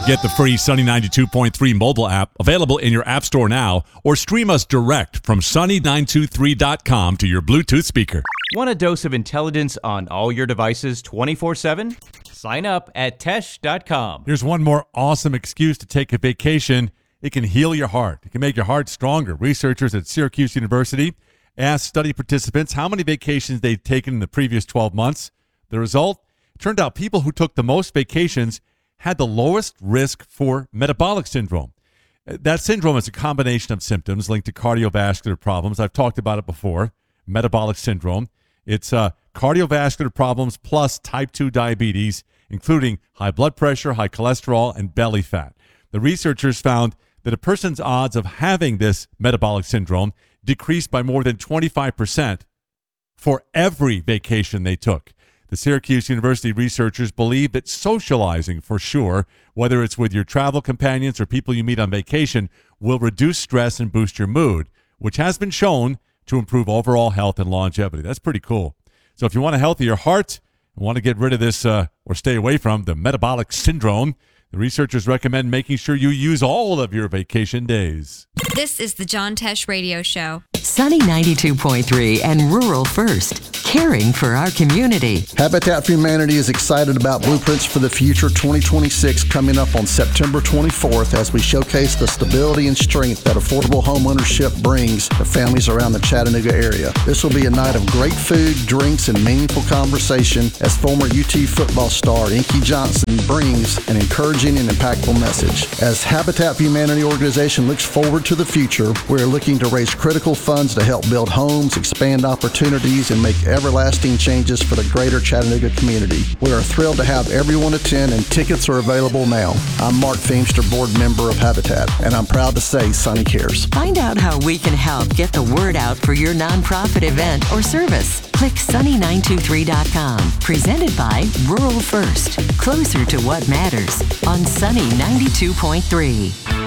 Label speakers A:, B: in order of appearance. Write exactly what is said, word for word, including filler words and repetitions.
A: Get the free Sunny ninety-two point three mobile app available in your app store now, or stream us direct from sunny nine two three dot com to your Bluetooth speaker.
B: Want a dose of intelligence on all your devices twenty-four seven? Sign up at tesh dot com.
A: Here's one more awesome excuse to take a vacation. It can heal your heart. It can make your heart stronger. Researchers at Syracuse University asked study participants how many vacations they'd taken in the previous twelve months. The result? It turned out people who took the most vacations had the lowest risk for metabolic syndrome. That syndrome is a combination of symptoms linked to cardiovascular problems. I've talked about it before, metabolic syndrome. It's uh, cardiovascular problems plus type two diabetes, including high blood pressure, high cholesterol, and belly fat. The researchers found that a person's odds of having this metabolic syndrome decreased by more than twenty-five percent for every vacation they took. The Syracuse University researchers believe that socializing, for sure, whether it's with your travel companions or people you meet on vacation, will reduce stress and boost your mood, which has been shown to improve overall health and longevity. That's pretty cool. So if you want a healthier heart and want to get rid of this uh, or stay away from the metabolic syndrome, the researchers recommend making sure you use all of your vacation days.
C: This is the John Tesh Radio Show.
D: Sunny ninety-two point three and Rural First, caring for our community.
E: Habitat for Humanity is excited about Blueprints for the Future twenty twenty-six coming up on September twenty-fourth as we showcase the stability and strength that affordable home ownership brings to families around the Chattanooga area. This will be a night of great food, drinks, and meaningful conversation as former U T football star Inky Johnson brings an encouraging and impactful message. As Habitat for Humanity organization looks forward to the future, we are looking to raise critical funds to help build homes, expand opportunities, and make everlasting changes for the greater Chattanooga community. We are thrilled to have everyone attend, and tickets are available now. I'm Mark Feimster, board member of Habitat, and I'm proud to say Sunny cares.
D: Find out how we can help get the word out for your nonprofit event or service. Click sunny nine two three dot com. Presented by Rural First. Closer to what matters on Sunny ninety-two point three.